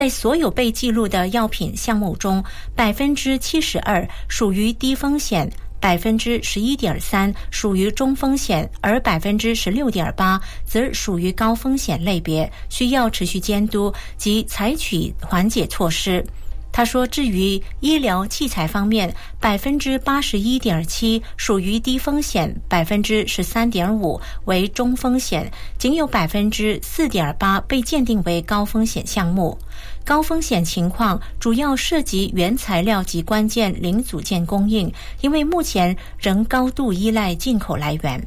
在所有被记录的药品项目中，72%属于低风险，11.3%属于中风险，而16.8%则属于高风险类别，需要持续监督及采取缓解措施。他说，至于医疗器材方面，81.7%属于低风险，13.5%为中风险，仅有4.8%被鉴定为高风险项目。高风险情况主要涉及原材料及关键零组件供应，因为目前仍高度依赖进口来源。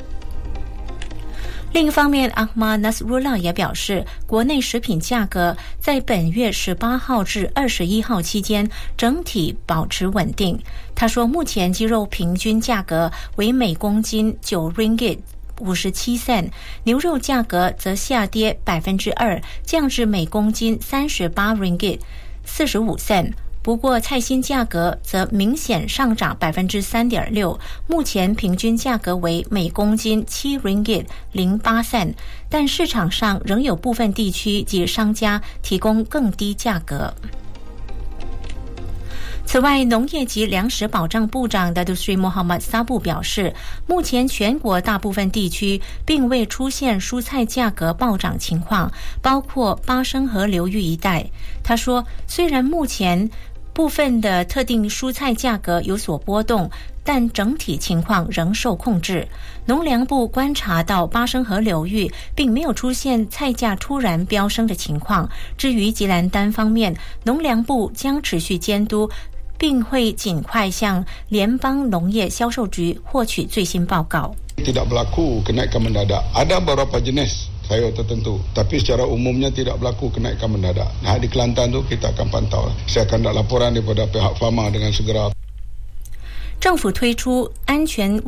另一方面， Ahmad Nasrullah 也表示，国内食品价格在本月18号至21号期间整体保持稳定。他说，目前鸡肉平均价格为每公斤9 ringgit 57 cent， 牛肉价格则下跌 2%， 降至每公斤38 ringgit 45 cent。不过菜心价格则明显上涨 3.6%， 目前平均价格为每公斤7 ringgit 08 cent， 但市场上仍有部分地区及商家提供更低价格。此外，农业及粮食保障部长Datuk Seri Muhammad Sabu 表示，目前全国大部分地区并未出现蔬菜价格暴涨情况，包括巴生河流域一带。他说，虽然目前部分的特定蔬菜价格有所波动，但整体情况仍受控制。农粮部观察到巴生河流域并没有出现菜价突然飙升的情况。至于吉兰丹方面，农粮部将持续监督，并会尽快向联邦农业销售局获取最新报告。 Tidak berlaku kenaikan mendadak. Ada beberapa jenis sayur tertentu, tapi secara umumnya tidak berlaku kenaikan mendadak. Nah, di Kelantan tu kita akan pantau. Saya akan nak laporan daripada pihak farma dengan segera. 政府推出安全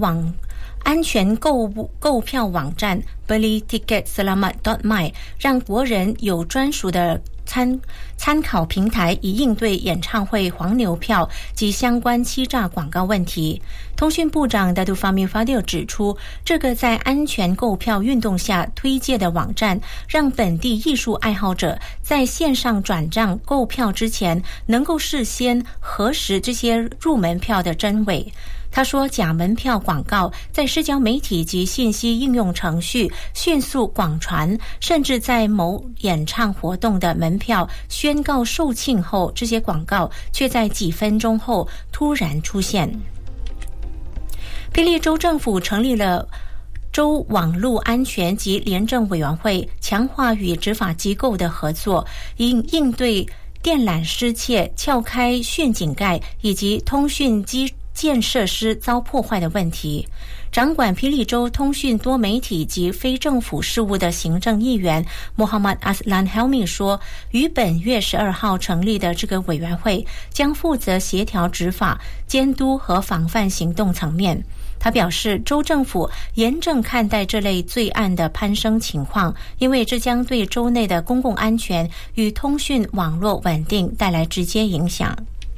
购票网站 Beli Tiket Selamat.my， 让国人有专属的参考平台，以应对演唱会黄牛票及相关欺诈广告问题。通讯部长Datuk Fahmi Fadil 指出，这个在安全购票运动下推介的网站，让本地艺术爱好者在线上转账购票之前，能够事先核实这些入门票的真伪。他说，假门票广告在社交媒体及信息应用程序迅速广传，甚至在某演唱活动的门票宣告售罄后，这些广告却在几分钟后突然出现。霹雳州政府成立了州网络安全及廉政委员会，强化与执法机构的合作，应对电缆失窃、撬开讯井盖以及通讯基建设施遭破坏的问题。掌管霹雳州通讯多媒体及非政府事务的行政议员 Muhammad Aslan Helmi 说，于本月12号成立的这个委员会将负责协调执法、监督和防范行动层面。他表示，州政府严正看待这类罪案的攀升情况，因为这将对州内的公共安全与通讯网络稳定带来直接影响。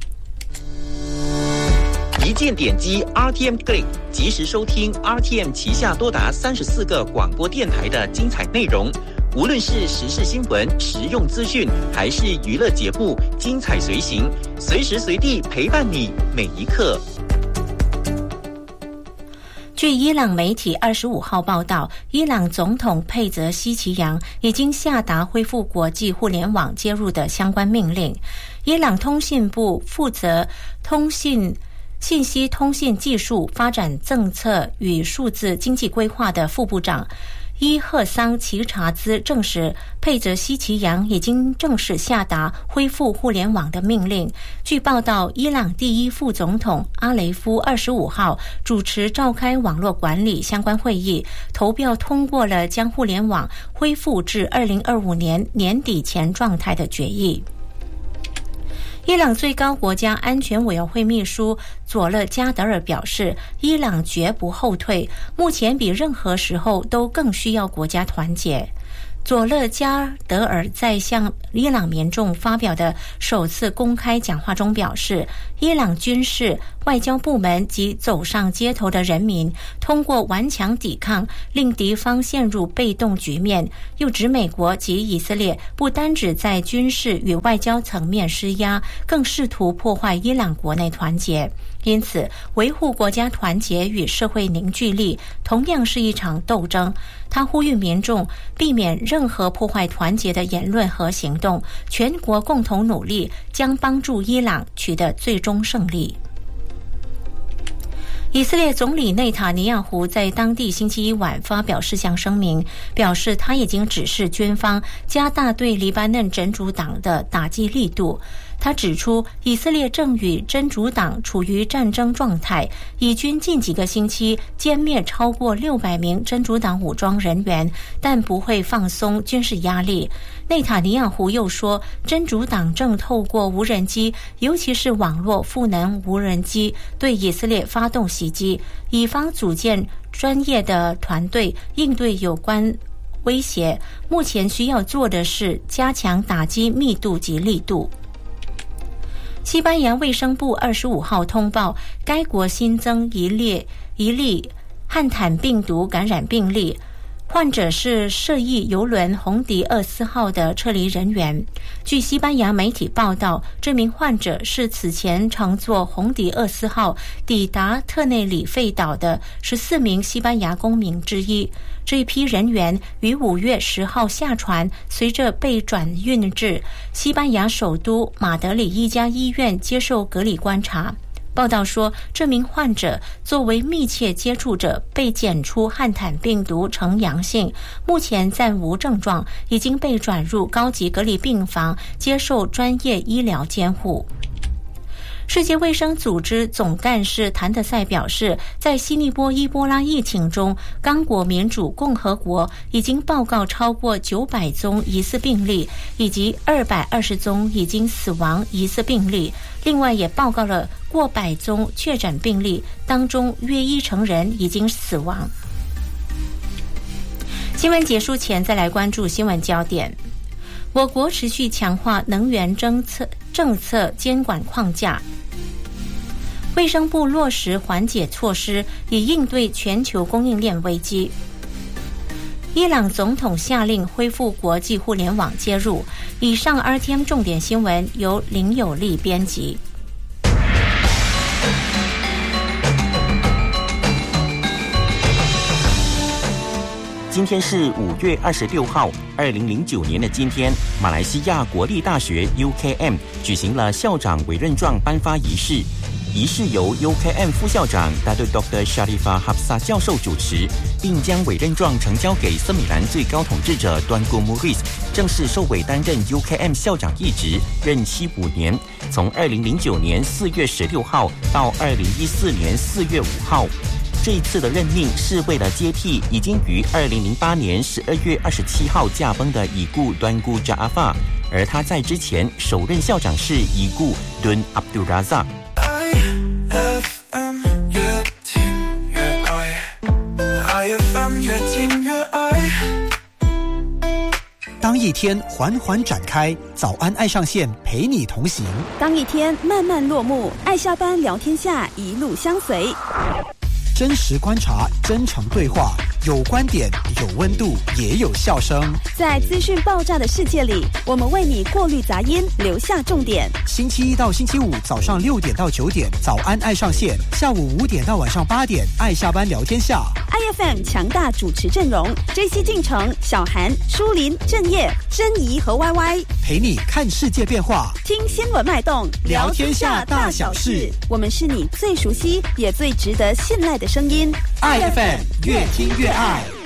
一键点击 RTM Click， 及时收听 RTM 旗下多达34个广播电台的精彩内容。无论是时事新闻、实用资讯，还是娱乐节目，精彩随行，随时随地陪伴你每一刻。 据伊朗媒体25号报道，伊朗总统佩泽希奇扬已经下达恢复国际互联网接入的相关命令。伊朗通信部负责信息通信技术发展政策与数字经济规划的副部长伊赫桑齐查兹证实，佩泽希奇扬已经正式下达恢复互联网的命令。据报道，伊朗第一副总统阿雷夫25号主持召开网络管理相关会议，投票通过了将互联网恢复至2025年年底前状态的决议。伊朗最高国家安全委员会秘书佐勒加德尔表示，伊朗绝不后退，目前比任何时候都更需要国家团结。 佐勒加德尔在向伊朗民众发表的首次公开讲话中表示，伊朗军事、外交部门及走上街头的人民通过顽强抵抗令敌方陷入被动局面，又指美国及以色列不单只在军事与外交层面施压，更试图破坏伊朗国内团结。因此，维护国家团结与社会凝聚力同样是一场斗争。他呼吁民众避免任何破坏团结的言论和行动，全国共同努力将帮助伊朗取得最终胜利。以色列总理内塔尼亚胡在当地星期一晚发表事项声明，表示他已经指示军方加大对黎巴嫩真主党的打击力度。他指出，以色列正与真主党处于战争状态，以军近几个星期歼灭超过600名真主党武装人员，但不会放松军事压力。内塔尼亚胡又说，真主党正透过无人机，尤其是网络赋能无人机，对以色列发动袭击，以方组建专业的团队应对有关威胁。目前需要做的是加强打击密度及力度。西班牙卫生部25号通报，该国新增一例汉坦病毒感染病例，患者是涉疫邮轮红迪厄斯号的撤离人员。据西班牙媒体报道，这名患者是此前乘坐红迪厄斯号抵达特内里费岛的14名西班牙公民之一。这一批人员于5月10号下船，随着被转运至西班牙首都马德里一家医院接受隔离观察。报道说，这名患者作为密切接触者被检出汉坦病毒呈阳性，目前暂无症状，已经被转入高级隔离病房接受专业医疗监护。世界卫生组织总干事谭德赛表示，在西尼波伊波拉疫情中，刚果民主共和国已经报告超过900宗疑似病例，以及220宗已经死亡疑似病例。另外也报告了过100宗确诊病例，当中约10%人已经死亡。新闻结束前再来关注新闻焦点。我国持续强化能源政策监管框架，卫生部落实缓解措施，以应对全球供应链危机。伊朗总统下令恢复国际互联网接入。以上 RTM 重点新闻由林有利编辑。 今天是5月26号，2009年的今天，马来西亚国立大学 UKM 举行了校长委任状颁发仪式。仪式由 UKM 副校长 Datuk Dr. Sharifah Hafsah 教授主持，并将委任状呈交给斯米兰最高统治者Tuanku Muhriz，正式受委担任 UKM 校长一职，任期5年，从2009年4月16号到2014年4月5号。这一次的任命是为了接替已经于2008年12月27号驾崩的已故Tuanku Jaafar，而他在之前首任校长是已故Tun Abdul Razak。 当一天缓缓展开，早安爱上线陪你同行； 当一天慢慢落幕，爱下班聊天下一路相随。 真实观察，真诚对话，有观点，有温度，也有笑声。 在资讯爆炸的世界里，我们为你过滤杂音，留下重点。 星期一到星期五早上6点到9点，早安爱上线；下午5点到晚上8点，爱下班聊天下。 IFM 强大主持阵容 ：JC 进城、小韩、舒林、郑业、珍怡和 YY， 陪你看世界变化， 听新闻脉动， 聊天下大小事。 我们是你最熟悉也最值得信赖的声音。 IFM 越听越爱。